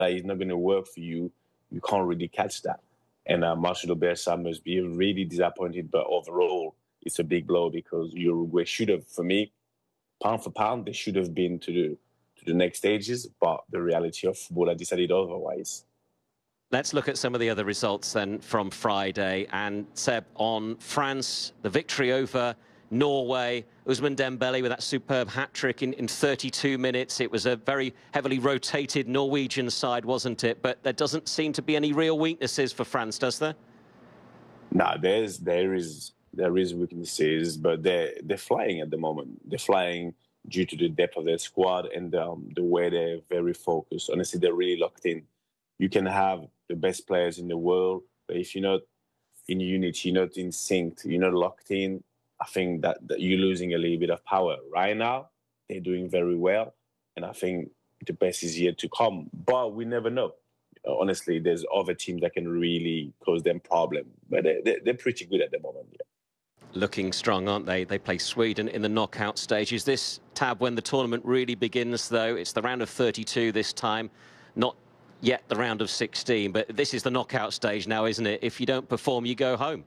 that is not going to work for you, you can't really catch that. And Marcelo Bielsa must be really disappointed, but overall, it's a big blow because Uruguay should have, for me, pound for pound, they should have been to the next stages, but the reality of football had decided otherwise. Let's look at some of the other results then from Friday. And Seb, on France, the victory over Norway, Ousmane Dembele with that superb hat-trick in 32 minutes. It was a very heavily rotated Norwegian side, wasn't it? But there doesn't seem to be any real weaknesses for France, does there? No, there is weaknesses, but they're flying at the moment. They're flying due to the depth of their squad and the way they're very focused. Honestly, they're really locked in. You can have the best players in the world, but if you're not in unity, you're not in sync, you're not locked in, I think that you're losing a little bit of power. Right now, they're doing very well, and I think the best is yet to come. But we never know. Honestly, there's other teams that can really cause them problems, but they're pretty good at the moment. Yeah. Looking strong, aren't they? They play Sweden in the knockout stage. Is this, Tab, when the tournament really begins, though? It's the round of 32 this time, not yet the round of 16, but this is the knockout stage now, isn't it? If you don't perform, you go home.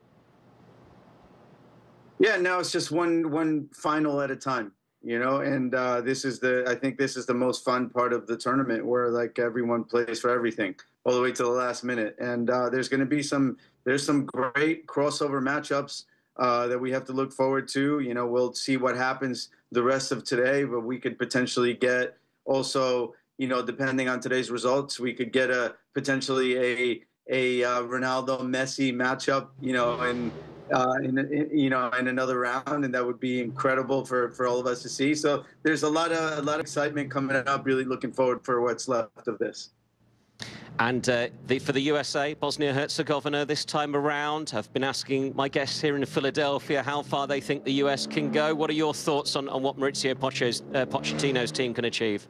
Yeah, now it's just one final at a time, you know, and I think this is the most fun part of the tournament, where like everyone plays for everything all the way to the last minute. And there's some great crossover matchups that we have to look forward to. You know, we'll see what happens the rest of today, but we could potentially get also, you know, depending on today's results, we could get potentially a Ronaldo Messi matchup, you know, in another round, and that would be incredible for all of us to see. So there's a lot of excitement coming up. Really looking forward for what's left of this. And for the USA, Bosnia-Herzegovina this time around, I've been asking my guests here in Philadelphia how far they think the US can go. What are your thoughts on what Mauricio Pochettino's team can achieve?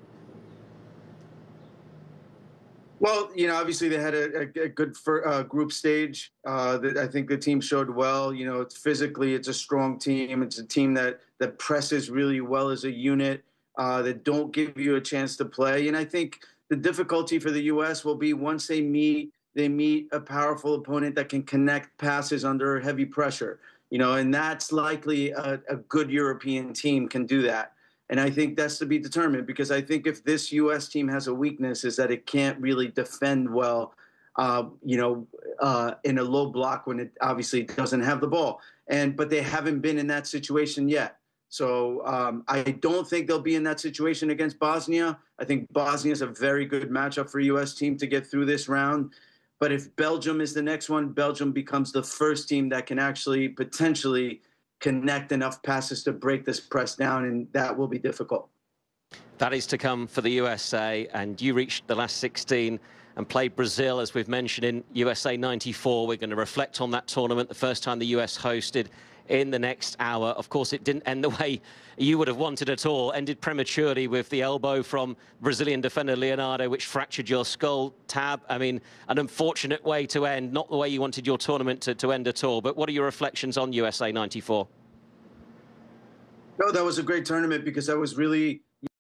Well, you know, obviously they had a good group stage. I think the team showed well. You know, physically, it's a strong team. It's a team that presses really well as a unit, that don't give you a chance to play. And I think the difficulty for the U.S. will be once they meet a powerful opponent that can connect passes under heavy pressure. You know, and that's likely a good European team can do that. And I think that's to be determined, because I think if this U.S. team has a weakness, is that it can't really defend well, in a low block when it obviously doesn't have the ball. But they haven't been in that situation yet. So I don't think they'll be in that situation against Bosnia. I think Bosnia is a very good matchup for a U.S. team to get through this round. But if Belgium is the next one, Belgium becomes the first team that can actually potentially connect enough passes to break this press down, and that will be difficult. That is to come for the USA, and you reached the last 16 and played Brazil, as we've mentioned, in USA 94. We're going to reflect on that tournament, the first time the US hosted, in the next hour. Of course, it didn't end the way you would have wanted at all. Ended prematurely with the elbow from Brazilian defender Leonardo, which fractured your skull. Tab, I mean, an unfortunate way to end, not the way you wanted your tournament to end at all. But what are your reflections on USA 94? No, that was a great tournament, because that was really...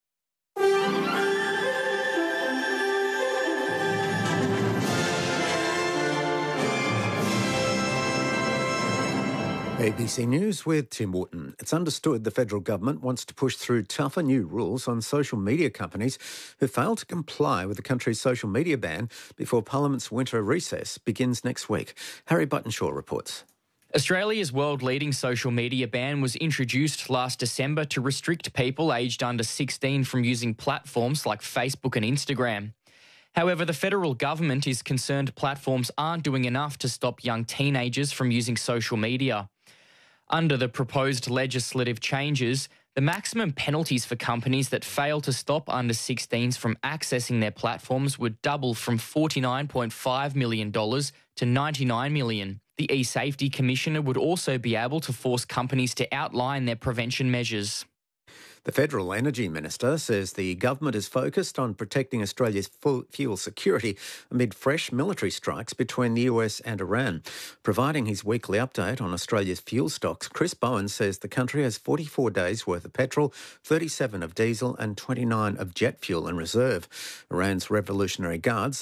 ABC News with Tim Wootton. It's understood the federal government wants to push through tougher new rules on social media companies who fail to comply with the country's social media ban before Parliament's winter recess begins next week. Harry Buttonshaw reports. Australia's world-leading social media ban was introduced last December to restrict people aged under 16 from using platforms like Facebook and Instagram. However, the federal government is concerned platforms aren't doing enough to stop young teenagers from using social media. Under the proposed legislative changes, the maximum penalties for companies that fail to stop under 16s from accessing their platforms would double from $49.5 million to $99 million. The eSafety Commissioner would also be able to force companies to outline their prevention measures. The Federal Energy Minister says the government is focused on protecting Australia's fuel security amid fresh military strikes between the US and Iran. Providing his weekly update on Australia's fuel stocks, Chris Bowen says the country has 44 days' worth of petrol, 37 of diesel and 29 of jet fuel in reserve. Iran's Revolutionary Guards